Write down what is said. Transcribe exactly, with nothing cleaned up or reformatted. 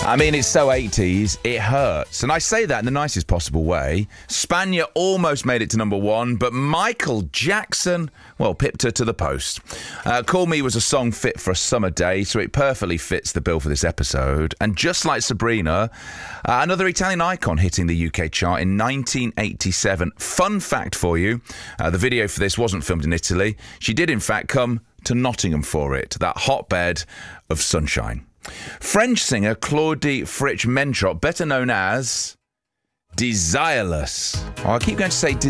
I mean, it's so eighties, it hurts. And I say that in the nicest possible way. Spania almost made it to number one, but Michael Jackson, well, pipped her to the post. Uh, Call Me was a song fit for a summer day, so it perfectly fits the bill for this episode. And just like Sabrina, uh, another Italian icon hitting the U K chart in nineteen eighty-seven. Fun fact for you, uh, the video for this wasn't filmed in Italy. She did, in fact, come to Nottingham for it, that hotbed of sunshine. French singer Claudie Fritsch Mentrop, better known as Desireless. Oh, I keep going to say